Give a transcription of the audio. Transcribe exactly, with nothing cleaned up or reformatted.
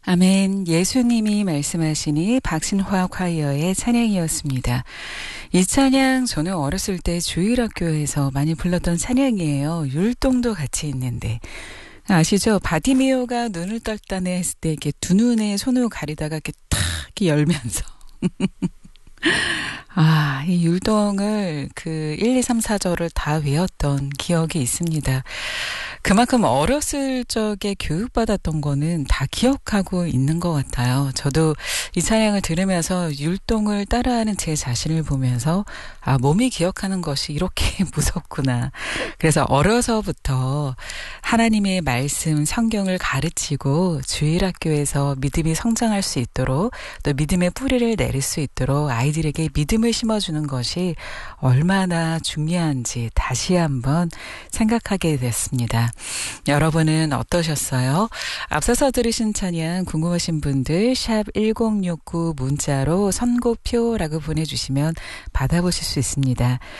아멘. 예수님이 말씀하시니 박신화 콰이어의 찬양이었습니다. 이 찬양 저는 어렸을 때 주일학교에서 많이 불렀던 찬양이에요. 율동도 같이 있는데. 아시죠? 바디미오가 눈을 떴다네 했을 때 이렇게 두 눈에 손으로 가리다가 이렇게 탁 이렇게 열면서. 아, 이 율동을 그 일, 이, 삼, 사 절을 다 외웠던 기억이 있습니다. 그만큼 어렸을 적에 교육받았던 거는 다 기억하고 있는 것 같아요. 저도 이 찬양을 들으면서 율동을 따라하는 제 자신을 보면서 아, 몸이 기억하는 것이 이렇게 무섭구나. 그래서 어려서부터 하나님의 말씀, 성경을 가르치고 주일학교에서 믿음이 성장할 수 있도록 또 믿음의 뿌리를 내릴 수 있도록 아이들에게 믿음을 심어주는 것이 얼마나 중요한지 다시 한번 생각하게 됐습니다. 여러분은 어떠셨어요? 앞서서 들으신 찬양 궁금하신 분들 샵 일공육구 문자로 선고표라고 보내주시면 받아보실 수 있습니다.